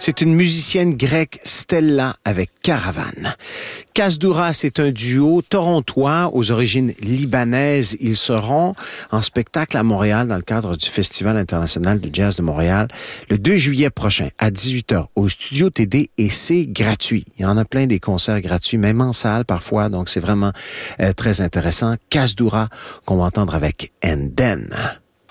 C'est une musicienne grecque, Stella, avec Caravane. Kasdoura, c'est un duo torontois aux origines libanaises. Ils seront en spectacle à Montréal dans le cadre du Festival international de jazz de Montréal le 2 juillet prochain à 18h au Studio TD et c'est gratuit. Il y en a plein des concerts gratuits, même en salle parfois, donc c'est vraiment très intéressant. Kasdoura qu'on va entendre avec Enden.